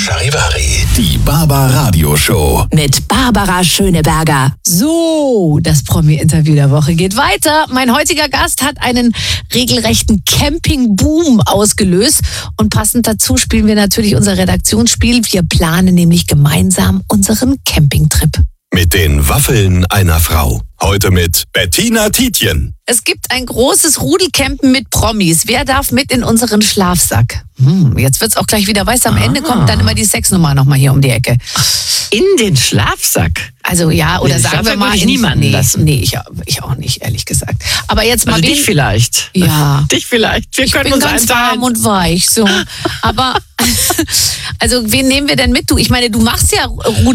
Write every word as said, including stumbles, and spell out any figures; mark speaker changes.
Speaker 1: Charivari. Die Barbara Show.
Speaker 2: Mit Barbara Schöneberger. So, das Promi-Interview der Woche geht weiter. Mein heutiger Gast hat einen regelrechten Camping-Boom ausgelöst. Und passend dazu spielen wir natürlich unser Redaktionsspiel. Wir planen nämlich gemeinsam unseren Campingtrip.
Speaker 1: Mit den Waffeln einer Frau. Heute mit Bettina Tietjen.
Speaker 2: Es gibt ein großes Rudelcampen mit Promis. Wer darf mit in unseren Schlafsack? Hm, jetzt wird's auch gleich wieder, weißt du, am ah. Ende kommt dann immer die Sexnummer nochmal hier um die Ecke.
Speaker 3: In den Schlafsack?
Speaker 2: Also ja, oder
Speaker 3: den
Speaker 2: sagen wir mal...
Speaker 3: Ich niemanden
Speaker 2: nee,
Speaker 3: lassen.
Speaker 2: Nee, ich, ich auch nicht, ehrlich gesagt. Aber jetzt mal...
Speaker 3: Also
Speaker 2: wen,
Speaker 3: dich vielleicht.
Speaker 2: Ja.
Speaker 3: Dich vielleicht. Wir
Speaker 2: ich
Speaker 3: können
Speaker 2: bin
Speaker 3: uns
Speaker 2: ganz
Speaker 3: einteilen.
Speaker 2: warm und weich, so. Aber... Also wen nehmen wir denn mit? Du, ich meine, du machst ja